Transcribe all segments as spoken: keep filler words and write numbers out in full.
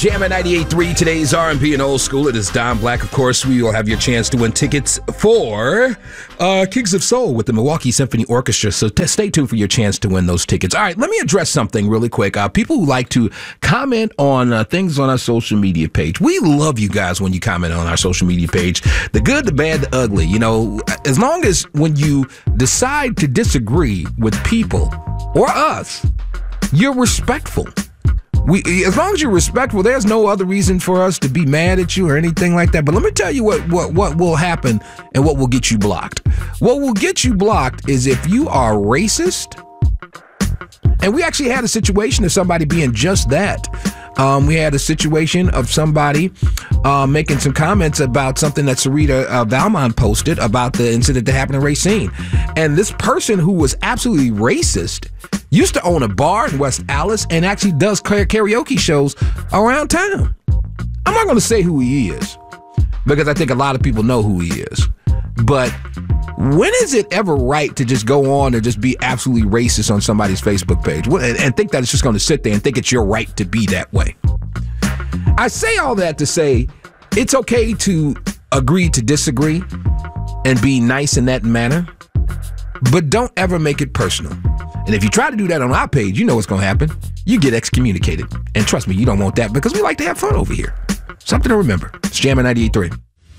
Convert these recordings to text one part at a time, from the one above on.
Jam at ninety-eight point three, today's R and B and old school. It is Don Black. Of course, we will have your chance to win tickets for uh, Kings of Soul with the Milwaukee Symphony Orchestra. So t- stay tuned for your chance to win those tickets. All right, let me address something really quick. Uh, people who like to comment on uh, things on our social media page. We love you guys when you comment on our social media page. The good, the bad, the ugly. You know, as long as when you decide to disagree with people or us, you're respectful. We, as long as you're respectful, there's no other reason for us to be mad at you or anything like that. But let me tell you what, what, what will happen and what will get you blocked. What will get you blocked is if you are racist. And we actually had a situation of somebody being just that. Um, we had a situation of somebody uh, making some comments about something that Sarita uh, Valmont posted about the incident that happened in Racine. And this person who was absolutely racist used to own a bar in West Allis and actually does karaoke shows around town. I'm not going to say who he is because I think a lot of people know who he is. But when is it ever right to just go on and just be absolutely racist on somebody's Facebook page and think that it's just going to sit there and think it's your right to be that way? I say all that to say it's okay to agree to disagree and be nice in that manner, but don't ever make it personal. And if you try to do that on our page, you know what's going to happen. You get excommunicated. And trust me, you don't want that because we like to have fun over here. Something to remember. It's Jammin' ninety-eight point three.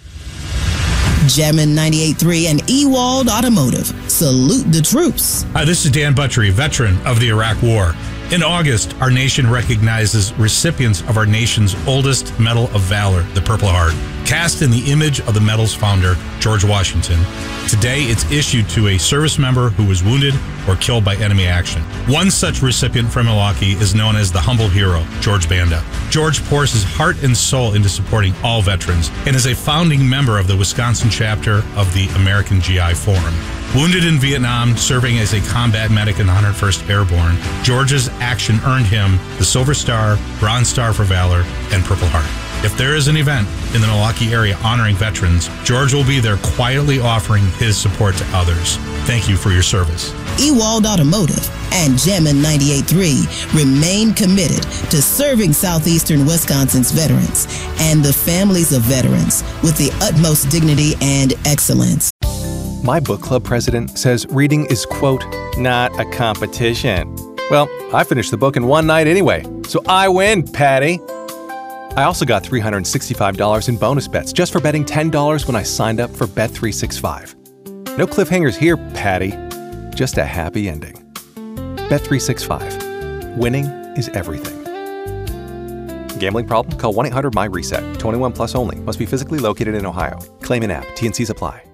Jammin' ninety-eight point three and Ewald Automotive. Salute the troops. Hi, this is Dan Buttrey, veteran of the Iraq War. In August, our nation recognizes recipients of our nation's oldest Medal of Valor, the Purple Heart, cast in the image of the medal's founder, George Washington. Today, it's issued to a service member who was wounded or killed by enemy action. One such recipient from Milwaukee is known as the humble hero, George Banda. George pours his heart and soul into supporting all veterans and is a founding member of the Wisconsin chapter of the American G I Forum. Wounded in Vietnam, serving as a combat medic in the one hundred first Airborne, George's action earned him the Silver Star, Bronze Star for Valor, and Purple Heart. If there is an event in the Milwaukee area honoring veterans, George will be there quietly offering his support to others. Thank you for your service. Ewald Automotive and Jammin' ninety-eight point three remain committed to serving Southeastern Wisconsin's veterans and the families of veterans with the utmost dignity and excellence. My book club president says reading is, quote, not a competition. Well, I finished the book in one night anyway, so I win, Patty. I also got three hundred sixty-five dollars in bonus bets just for betting ten dollars when I signed up for Bet three sixty-five. No cliffhangers here, Patty. Just a happy ending. Bet three sixty-five. Winning is everything. Gambling problem? Call one eight hundred M Y RESET. twenty-one plus only. Must be physically located in Ohio. Claim in app. T and Cs apply.